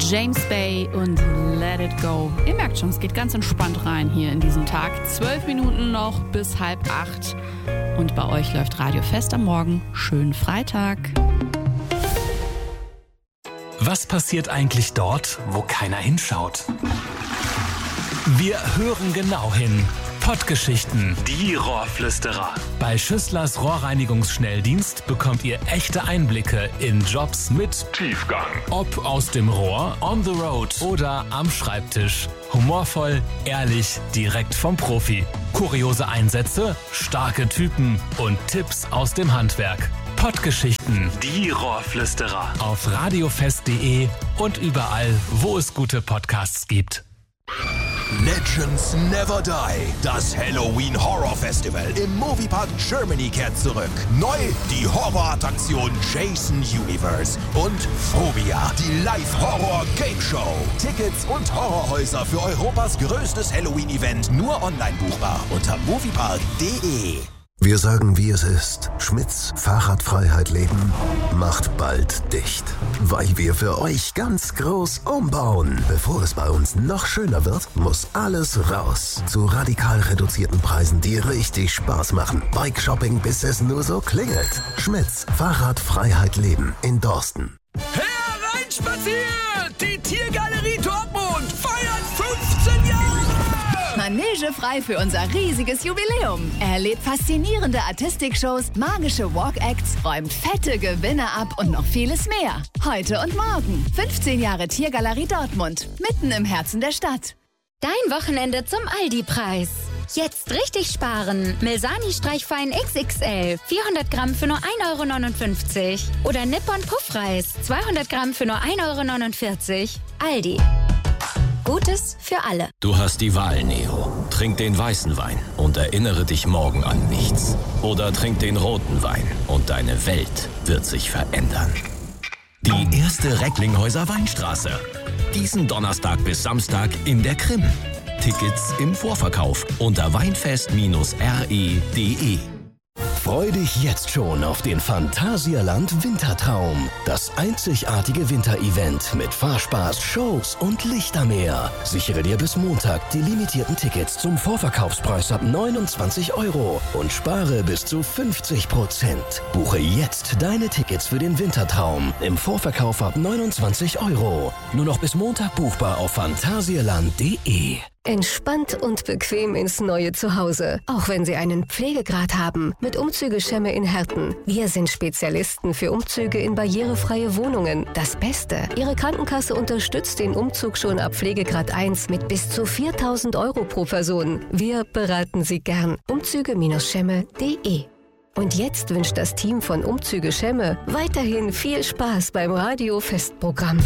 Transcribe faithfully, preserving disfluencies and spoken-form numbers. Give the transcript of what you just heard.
James Bay und Let It Go. Ihr merkt schon, es geht ganz entspannt rein hier in diesen Tag. Zwölf Minuten noch bis halb acht. Und bei euch läuft Radio Fest am Morgen. Schönen Freitag. Was passiert eigentlich dort, wo keiner hinschaut? Wir hören genau hin. Pottgeschichten. Die Rohrflüsterer. Bei Schüsslers Rohrreinigungsschnelldienst bekommt ihr echte Einblicke in Jobs mit Tiefgang. Ob aus dem Rohr, on the road oder am Schreibtisch. Humorvoll, ehrlich, direkt vom Profi. Kuriose Einsätze, starke Typen und Tipps aus dem Handwerk. Pottgeschichten. Die Rohrflüsterer. Auf radiofest punkt de und überall, wo es gute Podcasts gibt. Legends Never Die. Das Halloween Horror Festival im Moviepark Germany kehrt zurück. Neu die Horrorattraktion Jason Universe und Phobia, die Live-Horror-Game-Show. Tickets und Horrorhäuser für Europas größtes Halloween-Event nur online buchbar unter moviepark punkt de. Wir sagen, wie es ist. Schmitz Fahrradfreiheit Leben macht bald dicht, weil wir für euch ganz groß umbauen. Bevor es bei uns noch schöner wird, muss alles raus. Zu radikal reduzierten Preisen, die richtig Spaß machen. Bike-Shopping, bis es nur so klingelt. Schmitz Fahrradfreiheit Leben in Dorsten. Hereinspaziert! Die Tiergalerie Dortmund feiert fünfzehn Jahre! Manegefrei für unser riesiges Jubiläum. Erlebt faszinierende Artistik-Shows, magische Walk-Acts, räumt fette Gewinne ab und noch vieles mehr. Heute und morgen. fünfzehn Jahre Tiergalerie Dortmund. Mitten im Herzen der Stadt. Dein Wochenende zum Aldi-Preis. Jetzt richtig sparen. Milsani Streichfein X X L. vierhundert Gramm für nur ein Euro neunundfünfzig. Oder Nippon Puffreis. zweihundert Gramm für nur ein Euro neunundvierzig. Aldi. Gutes für alle. Du hast die Wahl, Neo. Trink den weißen Wein und erinnere dich morgen an nichts. Oder trink den roten Wein und deine Welt wird sich verändern. Die erste Recklinghäuser Weinstraße. Diesen Donnerstag bis Samstag in der Krim. Tickets im Vorverkauf unter weinfest Bindestrich r e punkt de. Freu dich jetzt schon auf den Phantasialand Wintertraum. Das einzigartige Winterevent mit Fahrspaß, Shows und Lichtermeer. Sichere dir bis Montag die limitierten Tickets zum Vorverkaufspreis ab neunundzwanzig Euro und spare bis zu fünfzig Prozent. Buche jetzt deine Tickets für den Wintertraum im Vorverkauf ab neunundzwanzig Euro. Nur noch bis Montag buchbar auf phantasialand punkt de. Entspannt und bequem ins neue Zuhause. Auch wenn Sie einen Pflegegrad haben. Mit Umzüge-Schemme in Herten. Wir sind Spezialisten für Umzüge in barrierefreie Wohnungen. Das Beste. Ihre Krankenkasse unterstützt den Umzug schon ab Pflegegrad eins mit bis zu viertausend Euro pro Person. Wir beraten Sie gern. Umzüge Schemme punkt de. Und jetzt wünscht das Team von Umzüge Schemme weiterhin viel Spaß beim Radio-Festprogramm.